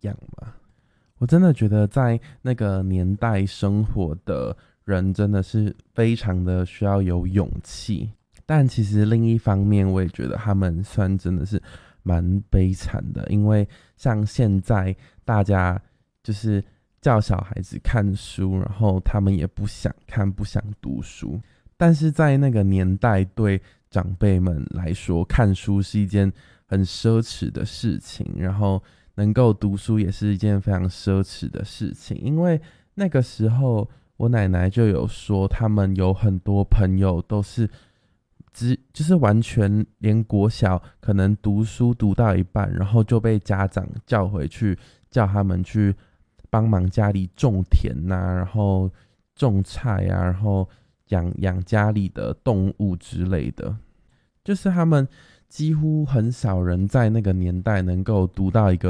样嘛。我真的觉得在那个年代生活的人真的是非常的需要有勇气，但其实另一方面我也觉得他们算真的是蛮悲惨的，因为像现在大家就是叫小孩子看书，然后他们也不想看不想读书，但是在那个年代对长辈们来说，看书是一件很奢侈的事情，然后能够读书也是一件非常奢侈的事情。因为那个时候我奶奶就有说，他们有很多朋友都是就是完全连国小可能读书读到一半，然后就被家长叫回去，叫他们去帮忙家里种田啊，然后种菜啊，然后养家里的动物之类的。就是他们几乎很少人在那个年代能够读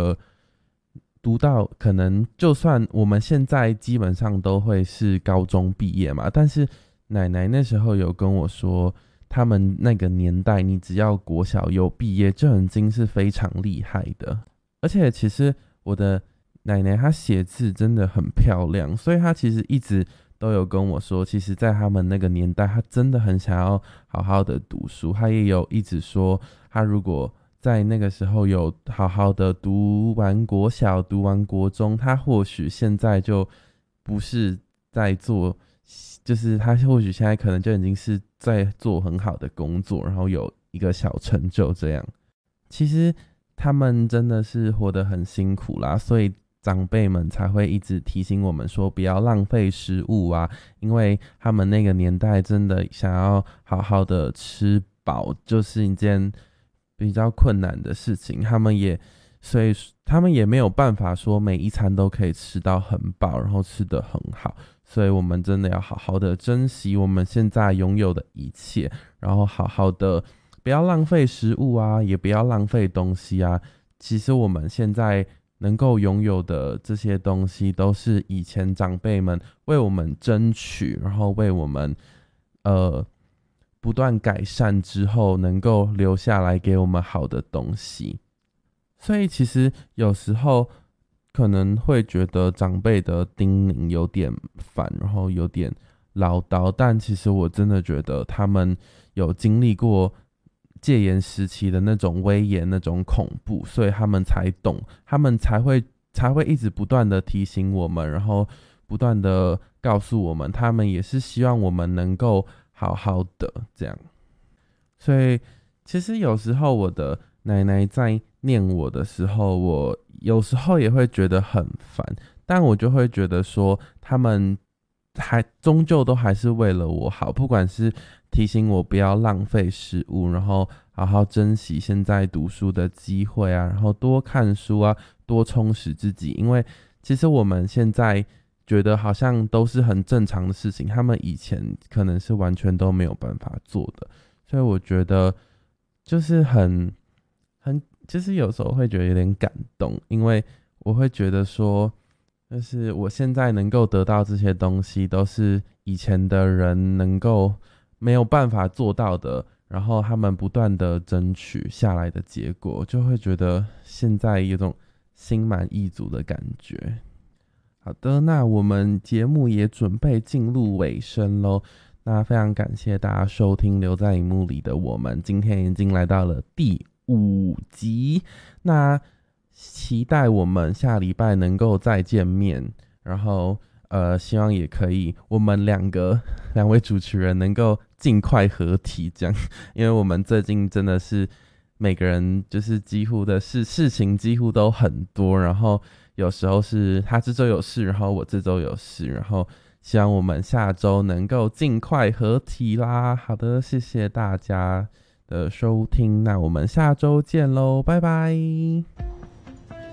到可能就算我们现在基本上都会是高中毕业嘛，但是奶奶那时候有跟我说，他们那个年代你只要国小有毕业就已经是非常厉害的。而且其实我的奶奶她写字真的很漂亮，所以她其实一直都有跟我说，其实在他们那个年代她真的很想要好好的读书。她也有一直说，她如果在那个时候有好好的读完国小读完国中，她或许现在就不是在做，就是她或许现在可能就已经是在做很好的工作，然后有一个小成就这样。其实他们真的是活得很辛苦啦，所以长辈们才会一直提醒我们说不要浪费食物啊，因为他们那个年代真的想要好好的吃饱就是一件比较困难的事情，所以他们也没有办法说每一餐都可以吃到很饱，然后吃得很好，所以我们真的要好好的珍惜我们现在拥有的一切，然后好好的不要浪费食物啊，也不要浪费东西啊。其实我们现在能够拥有的这些东西都是以前长辈们为我们争取，然后为我们不断改善之后能够留下来给我们好的东西。所以其实有时候可能会觉得长辈的叮咛有点烦，然后有点唠叨，但其实我真的觉得他们有经历过戒严时期的那种威严那种恐怖，所以他们才懂，他们才会一直不断的提醒我们，然后不断的告诉我们，他们也是希望我们能够好好的这样。所以其实有时候我的奶奶在念我的时候，我有时候也会觉得很烦，但我就会觉得说他们终究都还是为了我好，不管是提醒我不要浪费食物，然后好好珍惜现在读书的机会啊，然后多看书啊，多充实自己。因为其实我们现在觉得好像都是很正常的事情，他们以前可能是完全都没有办法做的。所以我觉得就是就是有时候会觉得有点感动，因为我会觉得说，就是我现在能够得到这些东西，都是以前的人能够没有办法做到的，然后他们不断的争取下来的结果，就会觉得现在有种心满意足的感觉。好的，那我们节目也准备进入尾声咯。那非常感谢大家收听留在荧幕里的我们，今天已经来到了第5集，那期待我们下礼拜能够再见面，然后希望也可以我们两位主持人能够尽快合体这样，因为我们最近真的是每个人就是几乎的事情几乎都很多，然后有时候是他这周有事，然后我这周有事，然后希望我们下周能够尽快合体啦。好的，谢谢大家的收听，那我们下周见咯，拜拜。